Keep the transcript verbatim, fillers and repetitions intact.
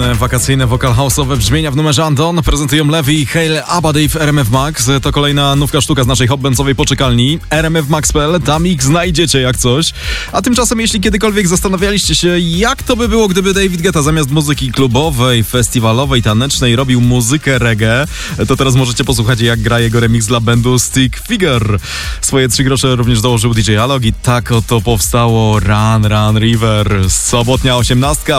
Piękne, wakacyjne, wokal house'owe brzmienia w numerze Andon prezentują Levi i Hale Abadi w R M F Max. To kolejna nówka sztuka z naszej hop-benzowej poczekalni. R M F Max kropka p l, tam ich znajdziecie jak coś. A tymczasem, jeśli kiedykolwiek zastanawialiście się, jak to by było, gdyby David Guetta zamiast muzyki klubowej, festiwalowej, tanecznej robił muzykę reggae, to teraz możecie posłuchać, jak gra jego remix dla bandu Stick Figure. Swoje trzy grosze również dołożył D J Alok i tak oto powstało Run Run River. Sobotnia osiemnastka.